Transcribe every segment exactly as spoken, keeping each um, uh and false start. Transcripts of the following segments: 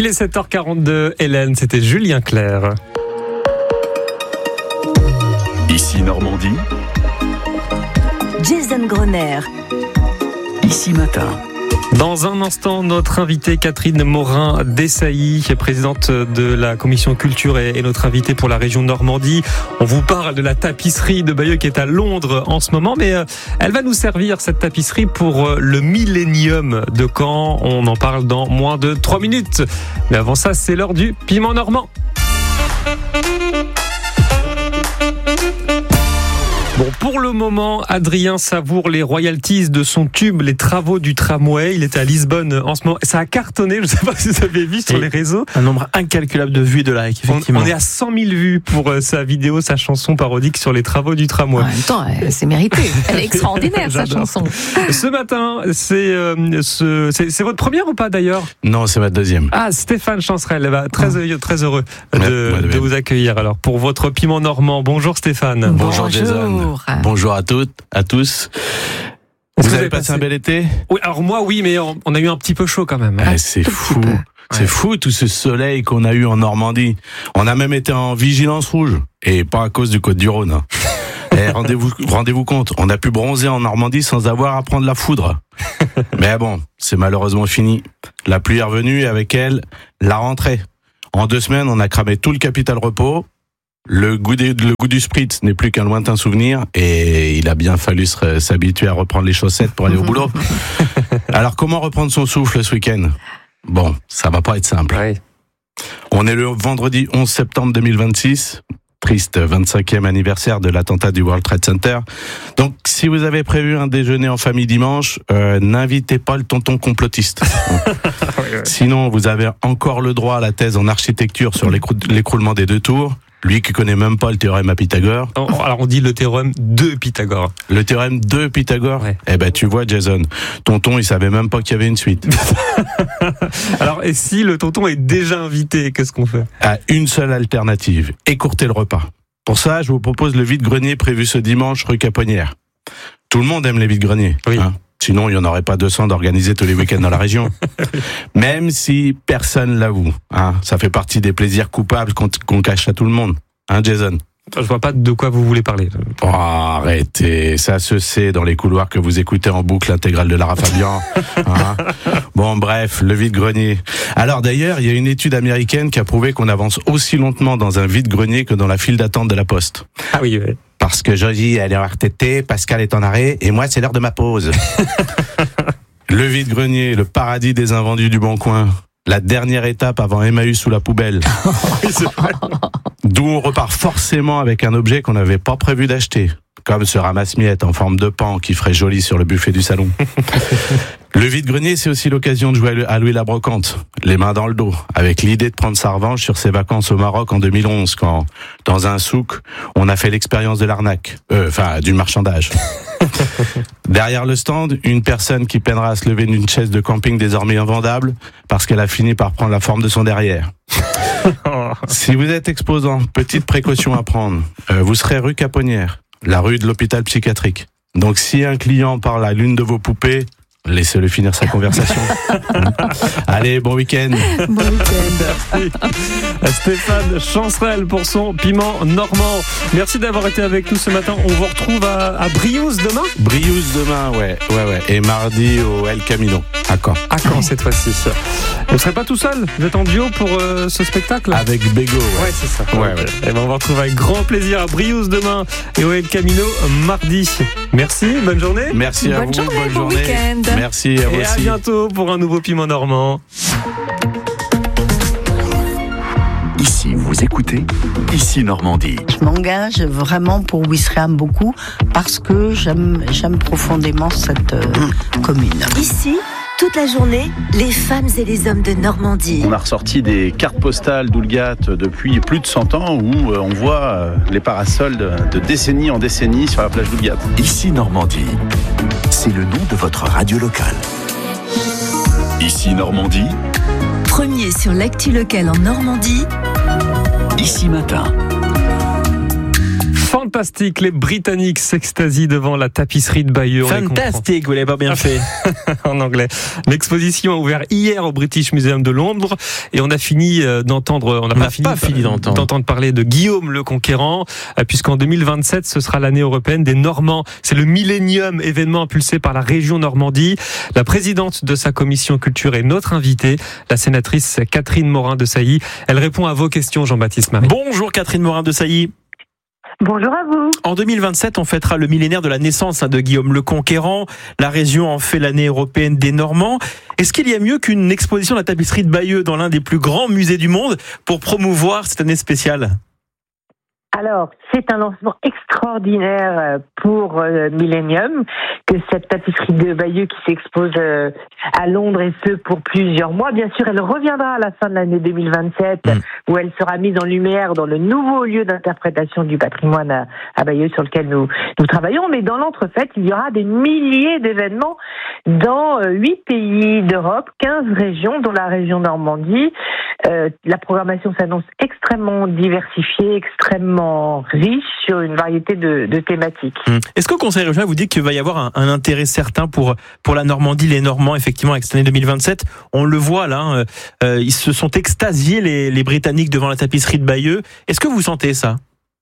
Il est sept heures quarante-deux, Hélène, c'était Julien Clerc. Ici Normandie. Jason Grosner. Ici Matin. Dans un instant, notre invitée Catherine Morin-Desailly, présidente de la commission culture et notre invitée pour la région Normandie. On vous parle de la tapisserie de Bayeux qui est à Londres en ce moment, mais elle va nous servir cette tapisserie pour le millénium de Caen. On en parle dans moins de trois minutes. Mais avant ça, c'est l'heure du piment normand. Bon, pour le moment, Adrien savoure les royalties de son tube, les travaux du tramway. Il était à Lisbonne en ce moment. Ça a cartonné, je ne sais pas si vous avez vu sur les réseaux. Un nombre incalculable de vues de like, effectivement. On, on est à cent mille vues pour euh, sa vidéo, sa chanson parodique sur les travaux du tramway. En même temps, c'est mérité. Elle est extraordinaire, sa chanson. Ce matin, c'est, euh, ce, c'est, c'est votre première ou pas d'ailleurs ? Non, c'est ma deuxième. Ah, Stéphane Chancerelle, bah, très, oh. très heureux de, ouais, ouais, de vous accueillir. Alors, pour votre piment normand, bonjour Stéphane. Bonjour, Bonjour Jason. Bonjour à toutes, à tous. Vous, vous avez passé, passé un bel été ? Oui, alors moi oui, mais on, on a eu un petit peu chaud quand même. Ah, c'est fou, c'est ouais. fou tout ce soleil qu'on a eu en Normandie. On a même été en vigilance rouge, et pas à cause du Côte-du-Rhône. Hein. Et rendez-vous, rendez-vous compte, on a pu bronzer en Normandie sans avoir à prendre la foudre. Mais bon, c'est malheureusement fini. La pluie est revenue et avec elle, la rentrée. En deux semaines, on a cramé tout le capital repos. Le goût, des, le goût du spritz n'est plus qu'un lointain souvenir et il a bien fallu se, s'habituer à reprendre les chaussettes pour aller au boulot. Alors comment reprendre son souffle ce week-end ? Bon, ça va pas être simple. Ouais. On est le vendredi onze septembre deux mille vingt-six, triste vingt-cinquième anniversaire de l'attentat du World Trade Center. Donc si vous avez prévu un déjeuner en famille dimanche, euh, n'invitez pas le tonton complotiste. oui, oui. Sinon vous avez encore le droit à la thèse en architecture sur l'écrou- l'écroulement des deux tours. Lui qui connaît même pas le théorème à Pythagore. Alors on dit le théorème de Pythagore. Le théorème de Pythagore. Ouais. Eh ben tu vois Jason, tonton il savait même pas qu'il y avait une suite. Alors et si le tonton est déjà invité, qu'est-ce qu'on fait ? À une seule alternative, écourter le repas. Pour ça, je vous propose le vide-grenier prévu ce dimanche rue Caponnière. Tout le monde aime les vide-greniers. Oui. Hein. Sinon, il n'y en aurait pas deux cents d'organiser tous les week-ends dans la région. Même si personne l'avoue. Hein. Ça fait partie des plaisirs coupables qu'on, qu'on cache à tout le monde. Hein, Jason ? Je vois pas de quoi vous voulez parler. Oh, arrêtez, ça se sait dans les couloirs que vous écoutez en boucle l'intégrale de Lara Fabian. Hein. Bon, bref, le vide-grenier. Alors d'ailleurs, il y a une étude américaine qui a prouvé qu'on avance aussi lentement dans un vide-grenier que dans la file d'attente de la Poste. Ah oui, oui. Parce que Josie, elle est en R T T, Pascal est en arrêt, et moi, c'est l'heure de ma pause. Le vide-grenier, le paradis des invendus du Bon Coin. La dernière étape avant Emmaüs sous la poubelle. Oui, c'est vrai. D'où on repart forcément avec un objet qu'on n'avait pas prévu d'acheter. Comme ce ramasse-miettes en forme de pan qui ferait joli sur le buffet du salon. Le vide-grenier, c'est aussi l'occasion de jouer à Louis la brocante, les mains dans le dos, avec l'idée de prendre sa revanche sur ses vacances au Maroc en deux mille onze, quand, dans un souk, on a fait l'expérience de l'arnaque, euh, enfin, du marchandage. Derrière le stand, une personne qui peinera à se lever d'une chaise de camping désormais invendable, parce qu'elle a fini par prendre la forme de son derrière. Si vous êtes exposant, petite précaution à prendre, euh, vous serez rue Caponnière, la rue de l'hôpital psychiatrique. Donc si un client parle à l'une de vos poupées, laissez-le finir sa conversation. Allez, bon week-end. Bon week-end. Merci Stéphane Chancerelle pour son piment normand. Merci d'avoir été avec nous ce matin. On vous retrouve à, à Briouze demain. Briouze demain, ouais, ouais, ouais. Et mardi au El Camino, à Caen. À Caen cette fois-ci. Vous ne serez pas tout seul. Vous êtes en duo pour euh, ce spectacle. Avec Bégo, ouais. Ouais, c'est ça. Ouais, okay. ouais. Et ben on va retrouver avec grand plaisir à Briouze demain et au El Camino mardi. Merci, bonne journée. Merci bonne à vous, journée, bonne bon journée. Week-end. Merci à vous et aussi. À bientôt pour un nouveau piment normand. Ici, vous écoutez Ici Normandie. Je m'engage vraiment pour Ouistreham beaucoup parce que j'aime, j'aime profondément cette euh, commune. Ici, toute la journée, les femmes et les hommes de Normandie. On a ressorti des cartes postales d'Oulgat depuis plus de cent ans où on voit les parasols de, de décennie en décennie sur la plage d'Oulgat. Ici Normandie, c'est le nom de votre radio locale. Ici Normandie, Premier sur l'actu locale en Normandie. Ici Matin. Fantastique, les Britanniques s'extasient devant la tapisserie de Bayeux. Fantastique, vous l'avez pas bien fait. En anglais. L'exposition a ouvert hier au British Museum de Londres et on a fini d'entendre, on n'a pas, fini, pas fini d'entendre. d'entendre parler de Guillaume le Conquérant, puisqu'en deux mille vingt-sept, ce sera l'année européenne des Normands. C'est le Millennium, événement impulsé par la région Normandie. La présidente de sa commission culture est notre invitée, la sénatrice Catherine Morin-Desailly. Elle répond à vos questions, Jean-Baptiste Marie. Bonjour Catherine Morin-Desailly. Bonjour à vous. En deux mille vingt-sept, on fêtera le millénaire de la naissance de Guillaume le Conquérant. La région en fait l'année européenne des Normands. Est-ce qu'il y a mieux qu'une exposition de la tapisserie de Bayeux dans l'un des plus grands musées du monde pour promouvoir cette année spéciale ? Alors, c'est un lancement extraordinaire pour euh, Millennium, que cette tapisserie de Bayeux qui s'expose euh, à Londres, et ce pour plusieurs mois. Bien sûr, elle reviendra à la fin de l'année deux mille vingt-sept, mmh. où elle sera mise en lumière dans le nouveau lieu d'interprétation du patrimoine à, à Bayeux sur lequel nous, nous travaillons. Mais dans l'entrefaite, il y aura des milliers d'événements dans huit euh, pays d'Europe, quinze régions, dont la région Normandie. Euh, la programmation s'annonce extrêmement diversifiée, extrêmement riche sur une variété de, de thématiques. Mmh. Est-ce que le Conseil régional vous dit qu'il va y avoir un, un intérêt certain pour pour la Normandie, les Normands, effectivement, avec cette année deux mille vingt-sept? On le voit là, euh, ils se sont extasiés les, les Britanniques devant la tapisserie de Bayeux. Est-ce que vous sentez ça?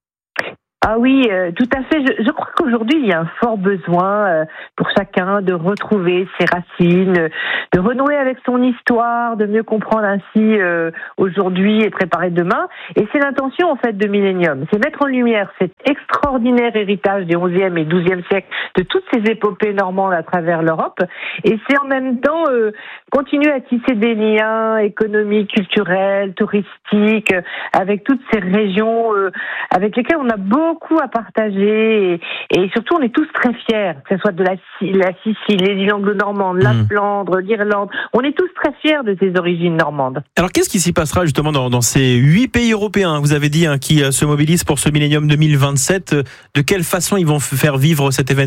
Ah oui, euh, tout à fait. Je, je crois qu'aujourd'hui, il y a un fort besoin euh, pour chacun de retrouver ses racines, de renouer avec son histoire, de mieux comprendre ainsi euh, aujourd'hui et préparer demain. Et c'est l'intention, en fait, de Millennium. C'est mettre en lumière cet extraordinaire héritage du onzième et douzième siècle, de toutes ces épopées normandes à travers l'Europe. Et c'est en même temps euh, continuer à tisser des liens économiques, culturels, touristiques, euh, avec toutes ces régions euh, avec lesquelles on a beaucoup beaucoup à partager et, et surtout on est tous très fiers, que ce soit de la, la Sicile, les îles anglo-normandes, la Flandre, l'Irlande, on est tous très fiers de ces origines normandes. Alors qu'est-ce qui s'y passera justement dans, dans ces huit pays européens, vous avez dit, hein, qui se mobilisent pour ce Millennium deux mille vingt-sept, de quelle façon ils vont faire vivre cet événement ?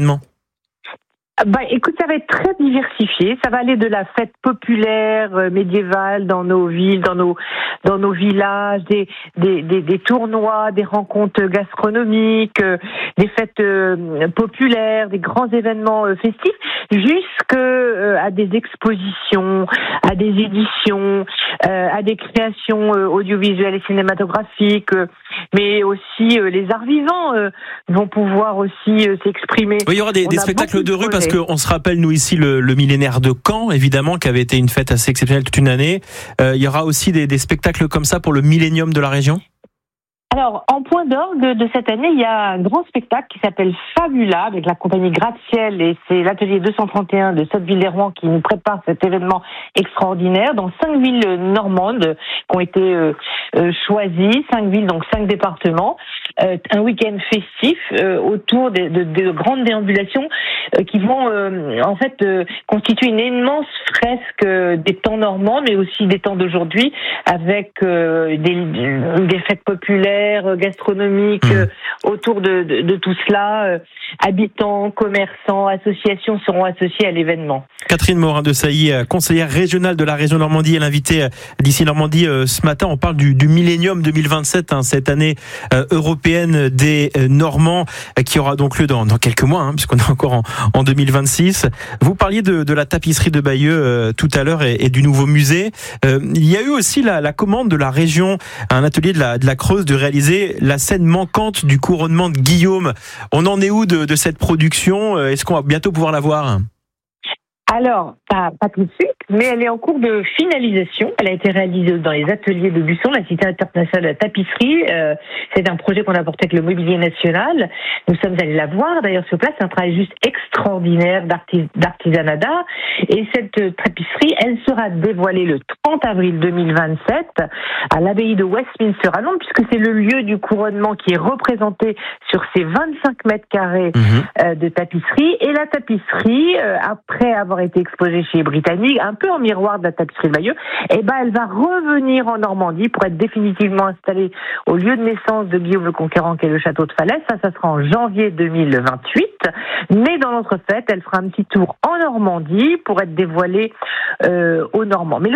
Bah, écoute, ça va être très diversifié. Ça va aller de la fête populaire euh, médiévale dans nos villes, dans nos dans nos villages, des des des, des tournois, des rencontres gastronomiques, euh, des fêtes euh, populaires, des grands événements euh, festifs, jusque euh, à des expositions, à des éditions, euh, à des créations euh, audiovisuelles et cinématographiques, euh, mais aussi euh, les arts vivants euh, vont pouvoir aussi euh, s'exprimer. Oui, il y aura des, des spectacles de rue parce qu'on se rappelle, nous ici, le, le millénaire de Caen, évidemment, qui avait été une fête assez exceptionnelle toute une année. Euh, il y aura aussi des, des spectacles comme ça pour le Millennium de la région ? Alors, en point d'orgue de cette année, il y a un grand spectacle qui s'appelle Fabula, avec la compagnie Gratte-Ciel, et c'est l'atelier deux cent trente et un de Sotteville-lès-Rouen qui nous prépare cet événement extraordinaire dans cinq villes normandes qui ont été euh, euh, choisies, cinq villes, donc cinq départements, euh, un week-end festif euh, autour de, de, de grandes déambulations euh, qui vont euh, en fait euh, constituer une immense fresque euh, des temps normands, mais aussi des temps d'aujourd'hui, avec euh, des, des fêtes populaires, gastronomique, mmh. euh, autour de, de, de tout cela. Euh, habitants, commerçants, associations seront associés à l'événement. Catherine Morin-Desailly, conseillère régionale de la région Normandie, elle est invitée d'ici Normandie euh, ce matin. On parle du, du Millennium deux mille vingt-sept, hein, cette année euh, européenne des euh, Normands, euh, qui aura donc lieu dans, dans quelques mois, hein, puisqu'on est encore en, en deux mille vingt-six. Vous parliez de, de la tapisserie de Bayeux euh, tout à l'heure et, et du nouveau musée. Euh, il y a eu aussi la, la commande de la région, un atelier de la, de la Creuse, de réaliser la scène manquante du couronnement de Guillaume. On en est où de, de cette production ? Est-ce qu'on va bientôt pouvoir la voir ? Alors, pas, pas tout de suite, mais elle est en cours de finalisation. Elle a été réalisée dans les ateliers de Busson, la Cité internationale de la tapisserie. Euh, c'est un projet qu'on a porté avec le Mobilier National. Nous sommes allés la voir, d'ailleurs, sur place. C'est un travail juste extraordinaire d'artis- d'artisanat d'art. Et cette euh, tapisserie, elle sera dévoilée le trente avril deux mille vingt-sept à l'abbaye de Westminster à Londres, puisque c'est le lieu du couronnement qui est représenté sur ces vingt-cinq mètres carrés mmh. euh, de tapisserie. Et la tapisserie, euh, après avoir été exposée chez les Britanniques, un peu en miroir de la tapisserie de Bayeux, et ben elle va revenir en Normandie pour être définitivement installée au lieu de naissance de Guillaume le Conquérant, qui est le château de Falaise. Ça, ça sera en janvier deux mille vingt-huit. Mais dans l'entrefaite, elle fera un petit tour en Normandie pour être dévoilée euh, aux Normands. Mais le thème de la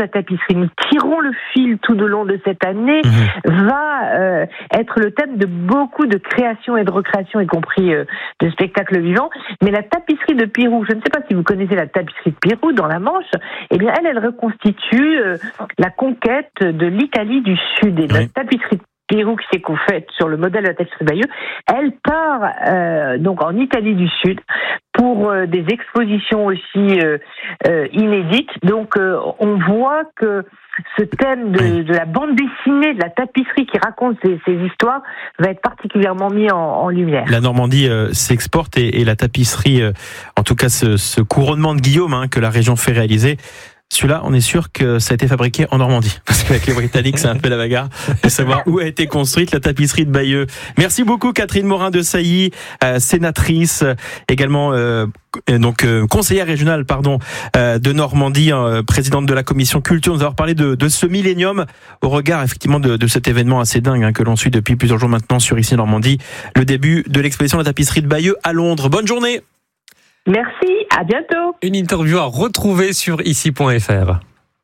la tapisserie, nous tirons le fil tout au long de cette année, mmh. va euh, être le thème de beaucoup de créations et de recréations, y compris euh, de spectacles vivants. Mais la tapisserie de Pirou, je ne sais pas si vous connaissez la tapisserie de Pirou dans la Manche, eh bien elle, elle reconstitue euh, la conquête de l'Italie du Sud. Et oui. la tapisserie de Pirou qui s'est faite sur le modèle de la tapisserie de Bayeux, elle part euh, donc en Italie du Sud pour euh, des expositions aussi euh, euh, inédites. Donc euh, on voit que ce thème de, de la bande dessinée, de la tapisserie qui raconte ces, ces histoires, va être particulièrement mis en, en lumière. La Normandie euh, s'exporte et, et la tapisserie, euh, en tout cas ce, ce couronnement de Guillaume hein, que la région fait réaliser, celui-là, on est sûr que ça a été fabriqué en Normandie. Parce qu'avec les Britanniques, c'est un peu la bagarre de savoir où a été construite la tapisserie de Bayeux. Merci beaucoup Catherine Morin-Desailly, euh, sénatrice, également euh, donc euh, conseillère régionale pardon euh, de Normandie, euh, présidente de la commission culture. Nous avons parlé de, de ce millénium au regard effectivement de, de cet événement assez dingue hein, que l'on suit depuis plusieurs jours maintenant sur Ici Normandie, le début de l'exposition de la tapisserie de Bayeux à Londres. Bonne journée. Merci, à bientôt. Une interview à retrouver sur ici point f r.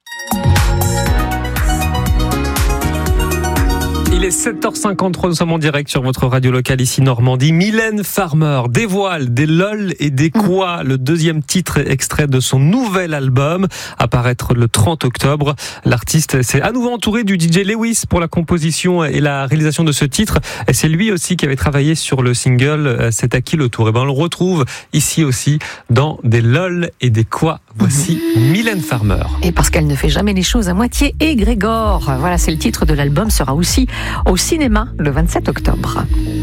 Il est sept heures cinquante-trois, nous sommes en direct sur votre radio locale ici Normandie. Mylène Farmer dévoile des lol et des quoi, le deuxième titre extrait de son nouvel album, à paraître le trente octobre. L'artiste s'est à nouveau entouré du D J Lewis pour la composition et la réalisation de ce titre. Et c'est lui aussi qui avait travaillé sur le single C'est à qui le tour. Et ben on le retrouve ici aussi dans des lol et des quoi. Voici mmh. Mylène Farmer. Et parce qu'elle ne fait jamais les choses à moitié, et Grégor. Voilà, c'est le titre de l'album, sera aussi au cinéma le vingt-sept octobre.